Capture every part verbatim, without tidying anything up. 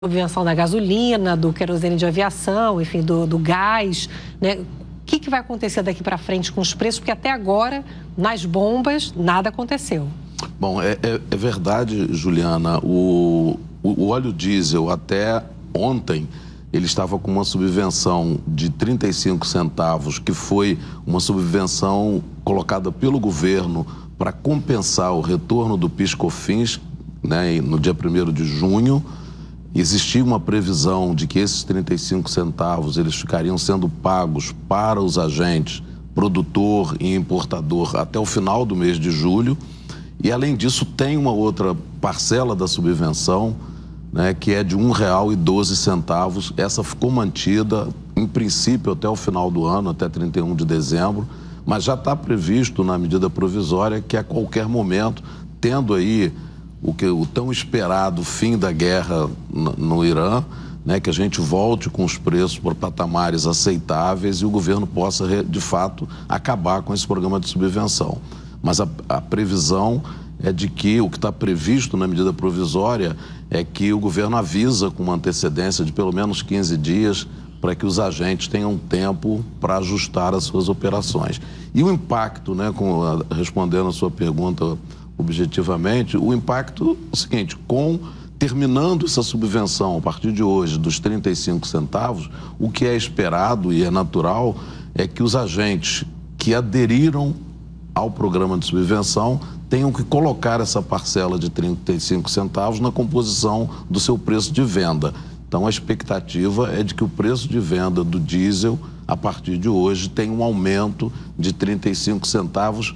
subvenção da gasolina, do querosene de aviação, enfim, do, do gás, né? O que, que vai acontecer daqui para frente com os preços? Porque até agora, nas bombas, nada aconteceu. Bom, é, é, é verdade, Juliana, o, o, o óleo diesel até ontem, ele estava com uma subvenção de trinta e cinco centavos, que foi uma subvenção colocada pelo governo para compensar o retorno do PIS/COFINS, né, no dia primeiro de junho. Existia uma previsão de que esses trinta e cinco centavos eles ficariam sendo pagos para os agentes, produtor e importador, até o final do mês de julho. E, além disso, tem uma outra parcela da subvenção, né, que é de um real e doze centavos. Essa ficou mantida, em princípio, até o final do ano, até trinta e um de dezembro, mas já está previsto na medida provisória que, a qualquer momento, tendo aí o, que, o tão esperado fim da guerra no, no Irã, né, que a gente volte com os preços por patamares aceitáveis e o governo possa, de fato, acabar com esse programa de subvenção. Mas a, a previsão é de que o que está previsto na medida provisória é que o governo avisa com uma antecedência de pelo menos quinze dias para que os agentes tenham tempo para ajustar as suas operações. E o impacto, né, com a, respondendo a sua pergunta objetivamente, o impacto é o seguinte: com terminando essa subvenção a partir de hoje dos trinta e cinco centavos, o que é esperado e é natural é que os agentes que aderiram ao programa de subvenção tenham que colocar essa parcela de trinta e cinco centavos na composição do seu preço de venda. Então, a expectativa é de que o preço de venda do diesel, a partir de hoje, tenha um aumento de trinta e cinco centavos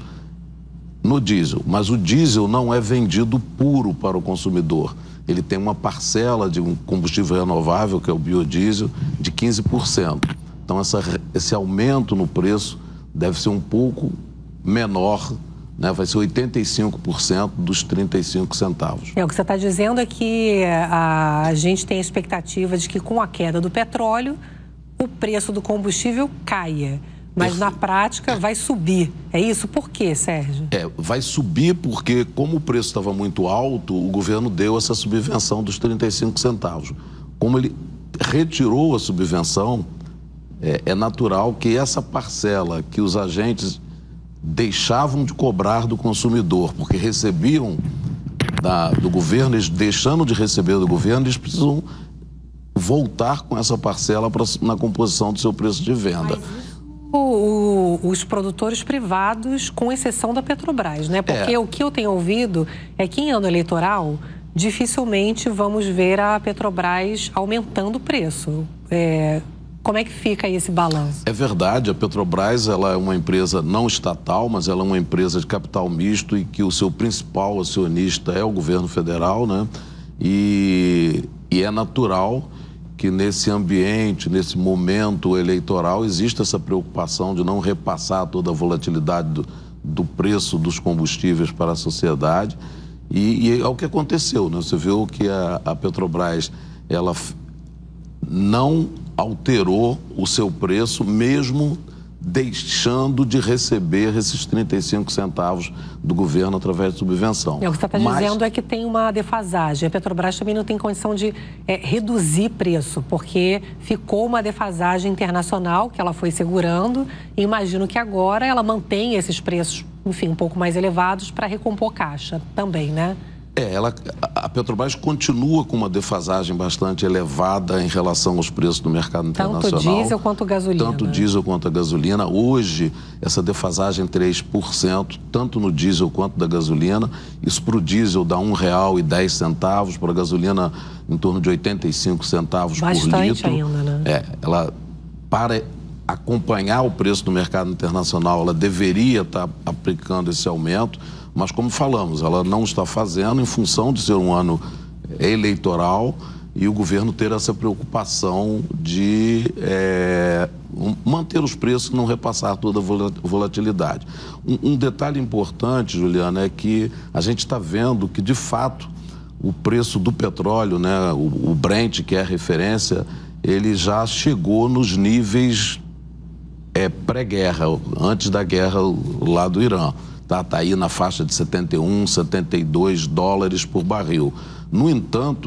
no diesel. Mas o diesel não é vendido puro para o consumidor. Ele tem uma parcela de um combustível renovável, que é o biodiesel, de quinze por cento. Então, essa, esse aumento no preço deve ser um pouco menor, né? Vai ser oitenta e cinco por cento dos trinta e cinco centavos. É, o que você está dizendo é que a, a gente tem a expectativa de que, com a queda do petróleo, o preço do combustível caia. Mas, Perfeito. Na prática, vai subir. É isso? Por quê, Sérgio? É, vai subir porque, como o preço estava muito alto, o governo deu essa subvenção dos trinta e cinco centavos. Como ele retirou a subvenção, é, é natural que essa parcela que os agentes deixavam de cobrar do consumidor, porque recebiam da, do governo, eles deixando de receber do governo, eles precisam voltar com essa parcela pra, na composição do seu preço de venda. O, o, os produtores privados, com exceção da Petrobras, né? Porque é. o que eu tenho ouvido é que, em ano eleitoral, dificilmente vamos ver a Petrobras aumentando o preço. É... Como é que fica aí esse balanço? É verdade, a Petrobras ela é uma empresa não estatal, mas ela é uma empresa de capital misto e que o seu principal acionista é o governo federal, né? E, e é natural que nesse ambiente, nesse momento eleitoral, exista essa preocupação de não repassar toda a volatilidade do, do preço dos combustíveis para a sociedade. E, e é o que aconteceu, né? Você viu que a, a Petrobras, ela não alterou o seu preço, mesmo deixando de receber esses trinta e cinco centavos do governo através de subvenção. É, o que você está Mas... dizendo é que tem uma defasagem. A Petrobras também não tem condição de é, reduzir preço, porque ficou uma defasagem internacional que ela foi segurando e imagino que agora ela mantém esses preços, enfim, um pouco mais elevados para recompor caixa também, né? É, ela, a Petrobras continua com uma defasagem bastante elevada em relação aos preços do mercado internacional. Tanto diesel quanto gasolina. Tanto diesel quanto a gasolina. Hoje, essa defasagem é três por cento, tanto no diesel quanto da gasolina. Isso para o diesel dá um real e dez centavos, para a gasolina em torno de oitenta e cinco centavos bastante por litro. Ainda, né? É, ela, para acompanhar o preço do mercado internacional, ela deveria estar aplicando esse aumento, mas, como falamos, ela não está fazendo em função de ser um ano eleitoral e o governo ter essa preocupação de é, manter os preços e não repassar toda a volatilidade. Um, um detalhe importante, Juliana, é que a gente está vendo que, de fato, o preço do petróleo, né, o, o Brent, que é a referência, ele já chegou nos níveis é, pré-guerra, antes da guerra lá do Irã. Está tá aí na faixa de setenta e um, setenta e dois dólares por barril. No entanto,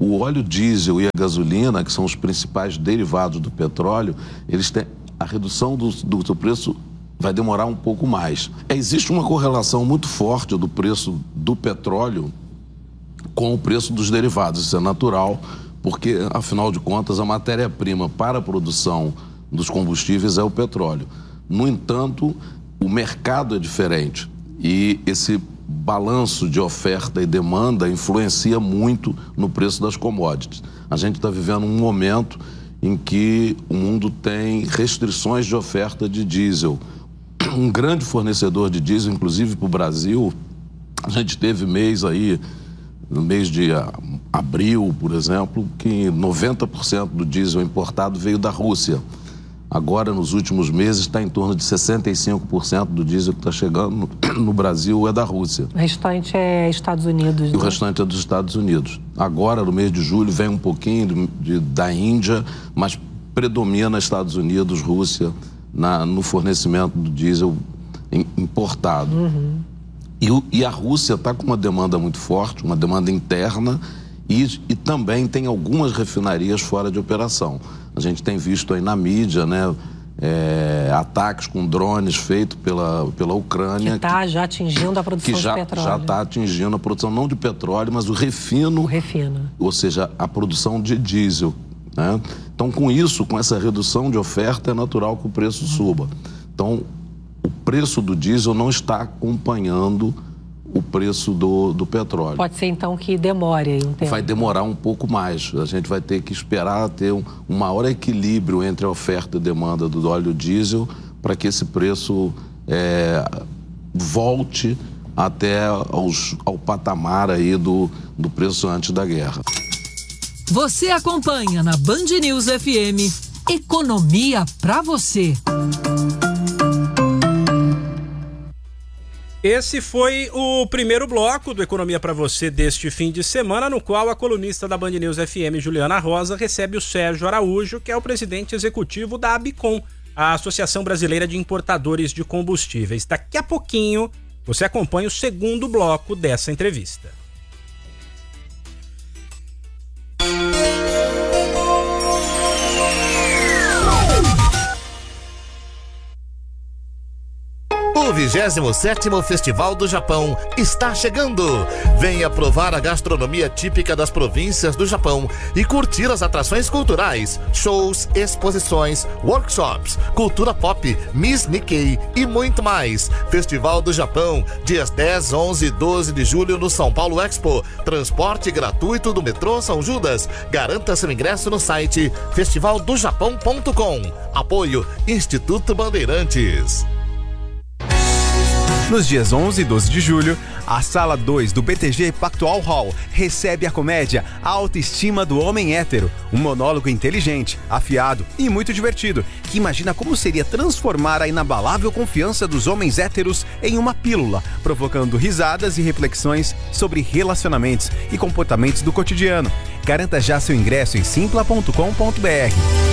O óleo diesel e a gasolina, que são os principais derivados do petróleo, eles têm a redução do, do, do preço vai demorar um pouco mais. É, existe uma correlação muito forte do preço do petróleo com o preço dos derivados. Isso é natural, porque, afinal de contas, a matéria-prima para a produção dos combustíveis é o petróleo. No entanto, o mercado é diferente e esse balanço de oferta e demanda influencia muito no preço das commodities. A gente está vivendo um momento em que o mundo tem restrições de oferta de diesel. Um grande fornecedor de diesel, inclusive para o Brasil, a gente teve mês aí, no mês de abril, por exemplo, que noventa por cento do diesel importado veio da Rússia. Agora, nos últimos meses, está em torno de sessenta e cinco por cento do diesel que está chegando no Brasil é da Rússia. O restante é Estados Unidos. E né? o restante é dos Estados Unidos. Agora, no mês de julho, vem um pouquinho de, de, da Índia, mas predomina Estados Unidos, Rússia, na, no fornecimento do diesel importado. Uhum. E, o, e a Rússia está com uma demanda muito forte, uma demanda interna, e, e também tem algumas refinarias fora de operação. A gente tem visto aí na mídia, né, é, ataques com drones feitos pela, pela Ucrânia. Que está já atingindo a produção que já, de petróleo. já está atingindo a produção não de petróleo, mas o refino. O refino. Ou seja, a produção de diesel. Né? Então, com isso, com essa redução de oferta, é natural que o preço suba. Então, o preço do diesel não está acompanhando o preço do, do petróleo. Pode ser, então, que demore aí um tempo. Vai demorar um pouco mais. A gente vai ter que esperar ter um, um maior equilíbrio entre a oferta e demanda do óleo diesel para que esse preço é, volte até aos, ao patamar aí do, do preço antes da guerra. Você acompanha na Band News F M Economia pra você. Esse foi o primeiro bloco do Economia para Você deste fim de semana, no qual a colunista da Band News F M, Juliana Rosa, recebe o Sérgio Araújo, que é o presidente executivo da ABICOM, a Associação Brasileira de Importadores de Combustíveis. Daqui a pouquinho, você acompanha o segundo bloco dessa entrevista. O vigésimo sétimo Festival do Japão está chegando. Venha provar a gastronomia típica das províncias do Japão e curtir as atrações culturais, shows, exposições, workshops, cultura pop, Miss Nikkei e muito mais. Festival do Japão, dias dez, onze e doze de julho no São Paulo Expo. Transporte gratuito do metrô São Judas. Garanta seu ingresso no site festival do japão ponto com. Apoio Instituto Bandeirantes. Nos dias onze e doze de julho, a Sala dois do B T G Pactual Hall recebe a comédia A Autoestima do Homem Hétero, um monólogo inteligente, afiado e muito divertido, que imagina como seria transformar a inabalável confiança dos homens héteros em uma pílula, provocando risadas e reflexões sobre relacionamentos e comportamentos do cotidiano. Garanta já seu ingresso em simpla ponto com ponto br.